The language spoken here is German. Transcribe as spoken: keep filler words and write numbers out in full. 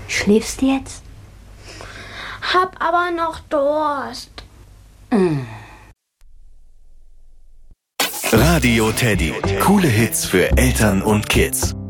Schläfst du jetzt? Hab aber noch Durst. Mm. Radio Teddy. Coole Hits für Eltern und Kids.